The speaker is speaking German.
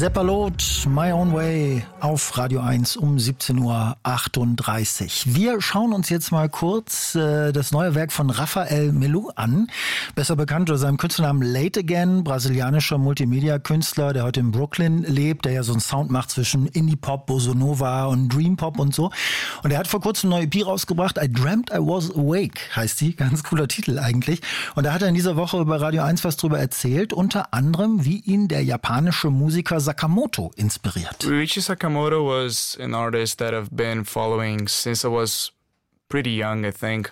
Seppalot, My Own Way auf Radio 1 um 17:38 Uhr. Wir schauen uns jetzt mal kurz das neue Werk von Rafael Melu an. Besser bekannt unter seinem Künstlernamen Late Again, brasilianischer Multimedia-Künstler, der heute in Brooklyn lebt, der ja so einen Sound macht zwischen Indie-Pop, Bossa Nova und Dream-Pop und so. Und er hat vor kurzem eine neue EP rausgebracht, I Dreamt I Was Awake heißt die, ganz cooler Titel eigentlich. Und da hat er in dieser Woche bei Radio 1 was drüber erzählt, unter anderem, wie ihn der japanische Musiker Sakamoto inspiriert. Ryuichi Sakamoto was an artist that I've been following since I was pretty young, I think.